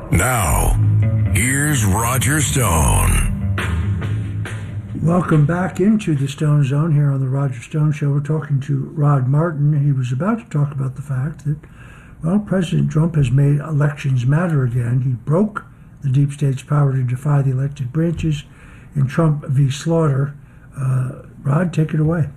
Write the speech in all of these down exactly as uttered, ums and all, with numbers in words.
Now, here's Roger Stone. Welcome back into the Stone Zone here on the Roger Stone Show. We're talking to Rod Martin. He was about to talk about the fact that, well, President Trump has made elections matter again. He broke the deep state's power to defy the elected branches in Trump v. Slaughter. Uh, Rod, take it away.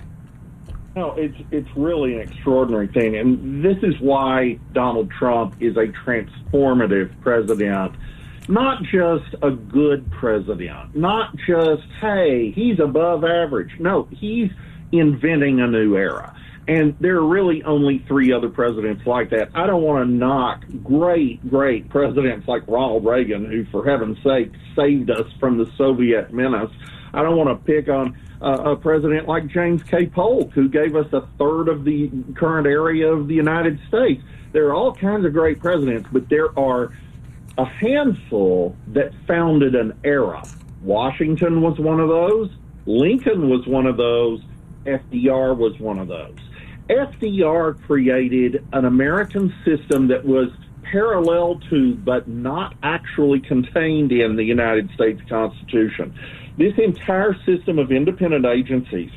No, it's it's really an extraordinary thing, and this is why Donald Trump is a transformative president. Not just a good president, not just, hey, he's above average. No, he's inventing a new era. And there are really only three other presidents like that. I don't want to knock great, great presidents like Ronald Reagan, who, for heaven's sake, saved us from the Soviet menace. I don't want to pick on uh, a president like James K. Polk, who gave us a third of the current area of the United States. There are all kinds of great presidents, but there are a handful that founded an era. Washington was one of those. Lincoln was one of those. F D R was one of those. F D R created an American system that was parallel to, but not actually contained in, the United States Constitution. This entire system of independent agencies,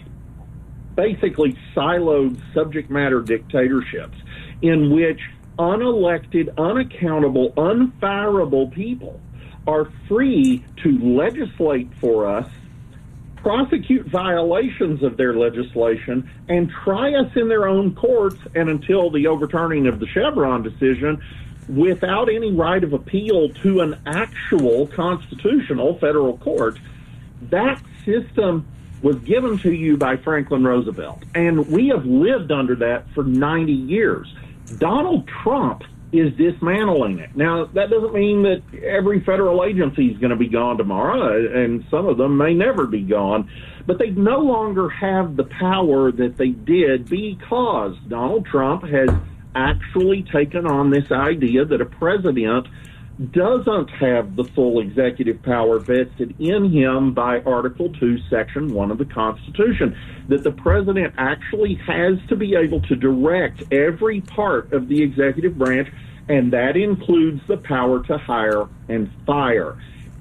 basically siloed subject matter dictatorships, in which unelected, unaccountable, unfireable people are free to legislate for us, prosecute violations of their legislation, and try us in their own courts, and until the overturning of the Chevron decision, without any right of appeal to an actual constitutional federal court. That system was given to you by Franklin Roosevelt, and we have lived under that for ninety years. Donald Trump is dismantling it. Now, that doesn't mean that every federal agency is going to be gone tomorrow, and some of them may never be gone, but they no longer have the power that they did because Donald Trump has actually taken on this idea that a president doesn't have the full executive power vested in him by Article two, Section one of the Constitution, that the president actually has to be able to direct every part of the executive branch, and that includes the power to hire and fire.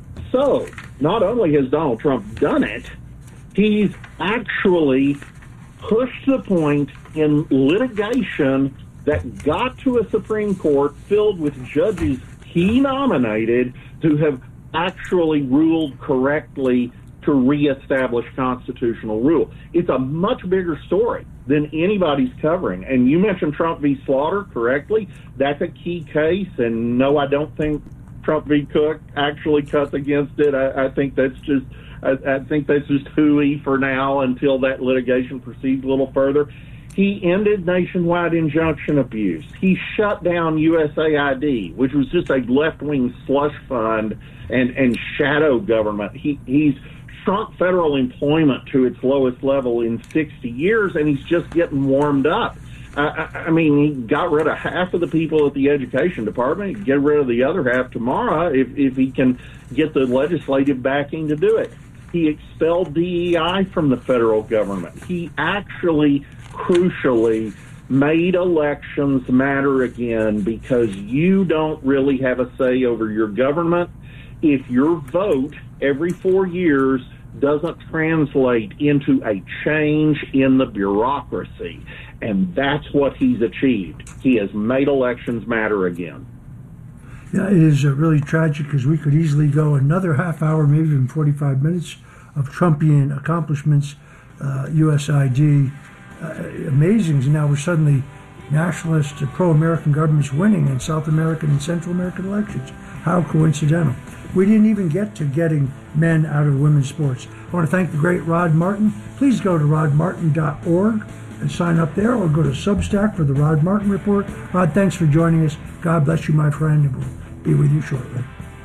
So, not only has Donald Trump done it, he's actually pushed the point in litigation that got to a Supreme Court filled with judges he nominated to have actually ruled correctly to reestablish constitutional rule. It's a much bigger story than anybody's covering. And you mentioned Trump v. Slaughter correctly. That's a key case. And no, I don't think Trump v. Cook actually cuts against it. I, I think that's just I, I think that's just hooey for now until that litigation proceeds a little further. He ended nationwide injunction abuse. He shut down U S A I D, which was just a left-wing slush fund and, and shadow government. He, he's shrunk federal employment to its lowest level in sixty years, and he's just getting warmed up. I, I, I mean, he got rid of half of the people at the education department. He can get rid of the other half tomorrow if, if he can get the legislative backing to do it. He expelled D E I from the federal government. He actually crucially made elections matter again because you don't really have a say over your government if your vote every four years doesn't translate into a change in the bureaucracy. And that's what he's achieved. He has made elections matter again. Yeah, it is uh, really tragic because we could easily go another half hour, maybe even forty-five minutes of Trumpian accomplishments, uh, U S I D. Uh, amazing. Now we're suddenly nationalist, pro-American governments winning in South American and Central American elections. How coincidental. We didn't even get to getting men out of women's sports. I want to thank the great Rod Martin. Please go to rod martin dot org and sign up there, or go to Substack for the Rod Martin Report. Rod, thanks for joining us. God bless you, my friend, and we'll be with you shortly.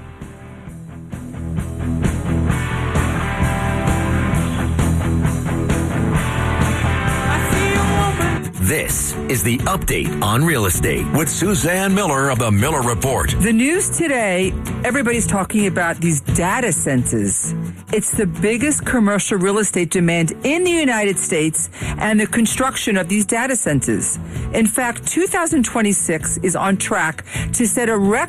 This is the Update on Real Estate with Suzanne Miller of the Miller Report. The news today, everybody's talking about these data centers. It's the biggest commercial real estate demand in the United States, and the construction of these data centers. In fact, two thousand twenty-six is on track to set a record